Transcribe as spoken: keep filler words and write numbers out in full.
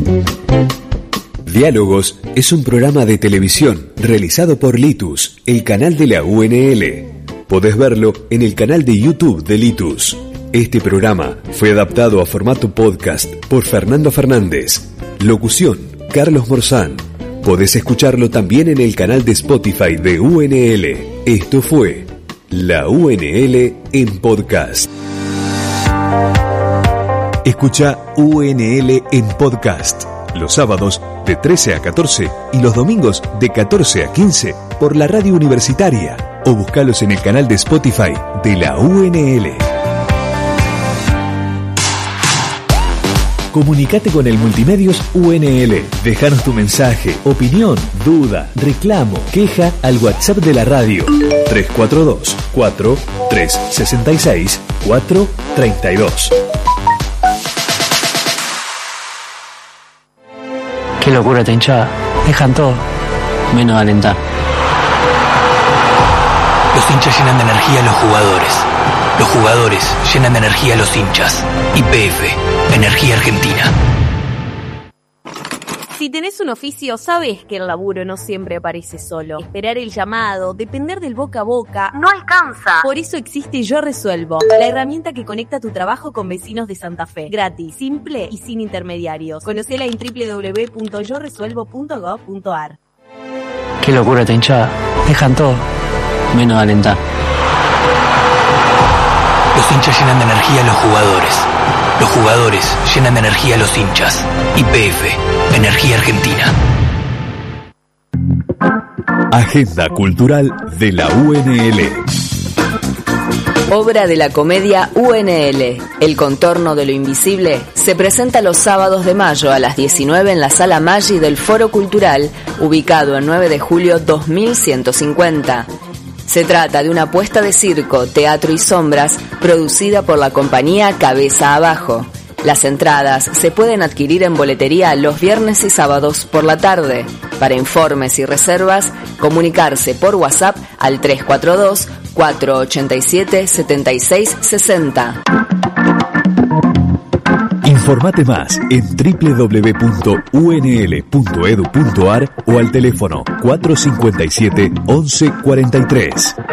Diálogos es un programa de televisión realizado por Litus, el canal de la U N L. Podés verlo en el canal de YouTube de Litus. Este programa fue adaptado a formato podcast por Fernando Fernández. Locución, Carlos Morzán. Podés escucharlo también en el canal de Spotify de U N L. Esto fue la U N L en podcast. Escucha U N L en podcast los sábados de trece a catorce y los domingos de catorce a quince por la radio universitaria o buscalos en el canal de Spotify de la U N L. Comunicate con el Multimedios U N L. Déjanos tu mensaje, opinión, duda, reclamo, queja al WhatsApp de la radio tres cuatro dos, cuatro tres seis seis, cuatro tres dos. Qué locura esta hinchada. Dejan todo, menos alentar. Los hinchas llenan de energía a los jugadores. Los jugadores llenan de energía a los hinchas. Y P F, Energía Argentina. Si tenés un oficio, sabés que el laburo no siempre aparece solo. Esperar el llamado, depender del boca a boca, no alcanza. Por eso existe Yo Resuelvo, la herramienta que conecta tu trabajo con vecinos de Santa Fe. Gratis, simple y sin intermediarios. Conocela en doble u doble u doble u punto yo resuelvo punto gob punto a r. Qué locura esta hinchada. Dejan todo, menos alentar. Los hinchas llenan de energía a los jugadores. Los jugadores llenan de energía a los hinchas. Y P F, Energía Argentina. Agenda cultural de la U N L. Obra de la comedia U N L, El contorno de lo invisible, se presenta los sábados de mayo a las diecinueve en la Sala Maggi del Foro Cultural, ubicado en nueve de julio dos mil ciento cincuenta. Se trata de una puesta de circo, teatro y sombras, producida por la compañía Cabeza Abajo. Las entradas se pueden adquirir en boletería los viernes y sábados por la tarde. Para informes y reservas, comunicarse por WhatsApp al tres cuatro dos, cuatro ocho siete, siete seis seis cero. Informate más en doble u doble u doble u punto u n l punto e d u punto a r o al teléfono cuatro cinco siete, once cuarenta y tres.